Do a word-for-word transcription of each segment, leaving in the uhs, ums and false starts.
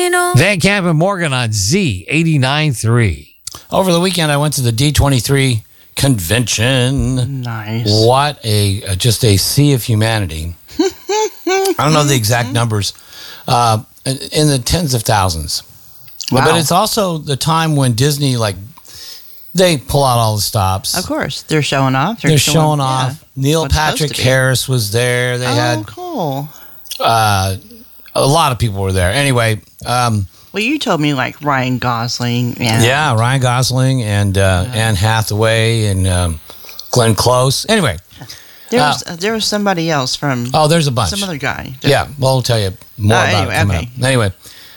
know. Van Camp and Morgan on Z eighty-nine point three. Over the weekend, I went to the D twenty-three convention. Nice. What a uh, just a sea of humanity. I don't know the exact numbers, uh, in the tens of thousands. Wow. But it's also the time when Disney, like, they pull out all the stops. Of course, they're showing off. They're, They're showing, showing off. Yeah. Neil What's Patrick supposed to be. Harris was there. They Oh, had cool. uh, a lot of people were there. Anyway, um, Well, you told me like Ryan Gosling. And yeah, Ryan Gosling and uh, Yeah. Anne Hathaway and um, Glenn Close. Anyway, There Uh, was uh, there was somebody else from oh, there's a bunch. some other guy. Yeah, well, I'll tell you more Uh, about anyway, it coming okay. up. Anyway,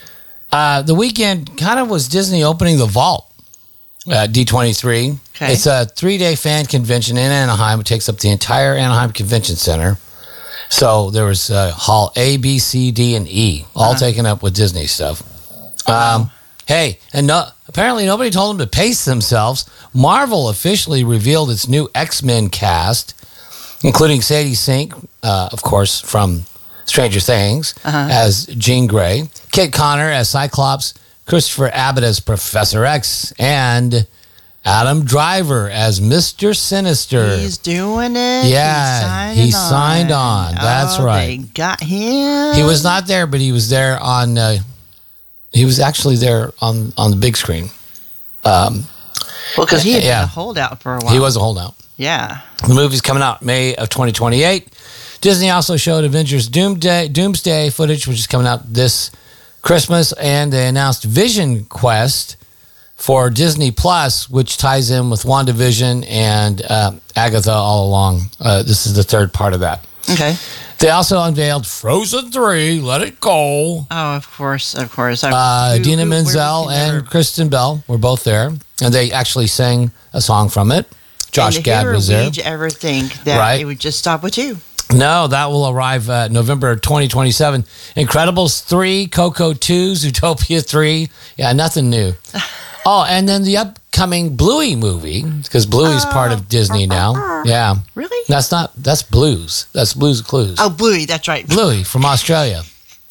uh, the weekend kind of was Disney opening the vault at D twenty-three. Okay. It's a three-day fan convention in Anaheim. It takes up the entire Anaheim Convention Center. So there was uh, Hall A, B, C, D, and E, all Uh-huh. taken up with Disney stuff. Um, hey, and no, apparently nobody told them to pace themselves. Marvel officially revealed its new X-Men cast, including Sadie Sink, uh, of course, from Stranger Things, Uh-huh. as Jean Grey, Kit Connor as Cyclops, Christopher Abbott as Professor X, and Adam Driver as Mister Sinister. He's doing it. Yeah, He's he signed on. That's oh, right. They got him. He was not there, but he was there on. Uh, he was actually there on on the big screen. Um, well because he had yeah. been a holdout for a while. he was a holdout. Yeah. The movie's coming out May of twenty twenty-eight. Disney also showed Avengers Doomsday, Doomsday footage, which is coming out this Christmas, and they announced Vision Quest for Disney Plus, which ties in with WandaVision and uh, Agatha all along. Uh, this is the third part of that. Okay. They also unveiled Frozen three, Let It Go. Oh, of course, of course. I, Uh, who- Dina who- where Menzel was he and there? Kristen Bell were both there, and they actually sang a song from it. Josh and Gad who was would there. you ever think that Right. it would just stop with you? No, that will arrive uh, November twenty twenty-seven. Incredibles three, Coco two, Zootopia three. Yeah, nothing new. Oh, and then the upcoming Bluey movie, because Bluey's part of Disney now. Yeah. Really? That's not, that's Blues. That's Blues Clues. Oh, Bluey, that's right. Bluey from Australia.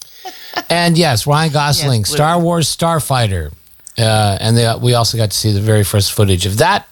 And yes, Ryan Gosling, Yes, Bluey. Star Wars Starfighter. Uh, and they, we also got to see the very first footage of that.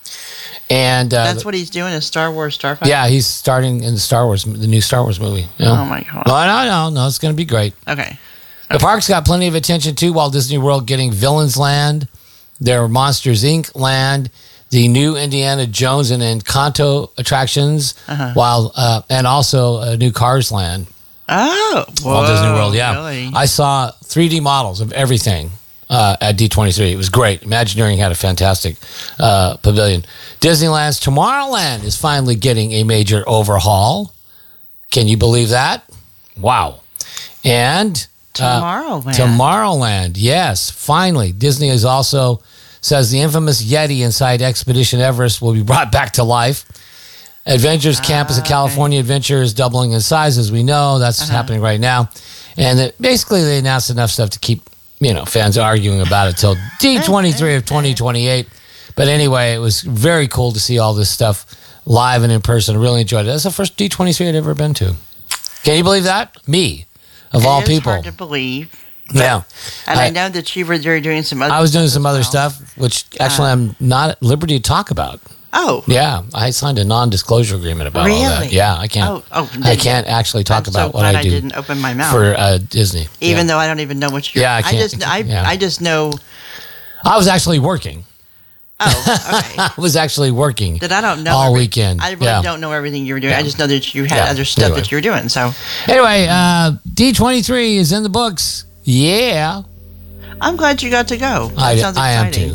And uh, That's what he's doing is Star Wars Starfighter? yeah, he's starting in the Star Wars, the new Star Wars movie. Yeah. Oh, my God. No, no, no, no. It's going to be great. Okay. The park's got plenty of attention too. Walt Disney World getting Villains Land, their Monsters Incorporated land, the new Indiana Jones and Encanto attractions, Uh-huh. while uh, and also a new Cars Land. Oh. Walt Disney World, yeah. Really? I saw three D models of everything uh, at D twenty-three. It was great. Imagineering had a fantastic uh, pavilion. Disneyland's Tomorrowland is finally getting a major overhaul. Can you believe that? Wow. And uh, Tomorrowland. Tomorrowland, yes, finally. Disney is also says the infamous Yeti inside Expedition Everest will be brought back to life. Adventures Campus at okay. California Adventure is doubling in size, as we know. That's Uh-huh. happening right now. And it, basically, they announced enough stuff to keep, you know, fans arguing about it till D twenty-three of twenty twenty-eight. But anyway, it was very cool to see all this stuff live and in person. I really enjoyed it. That's the first D twenty-three I'd ever been to. Can you believe that? Me, of It all is people. hard to believe. Yeah. And I, I- know that you were there doing some other I was doing some as other well. stuff, which actually I'm not at liberty to talk about. Oh. Yeah, I signed a non-disclosure agreement about all that. Really? Yeah, I can't. Oh, oh, I did- can't actually talk I'm about so what glad I do didn't open my mouth. for uh, Disney. Even yeah. though I don't even know what you're. Yeah, I can't- just I, yeah. I just know. I was actually working. Oh, okay. I was actually working That I don't know all every- weekend. I really yeah. don't know everything you were doing. Yeah. I just know that you had Yeah. other stuff Anyway. that you were doing. So Anyway, uh, D twenty-three is in the books. Yeah, I'm glad you got to go. That I, sounds I am exciting.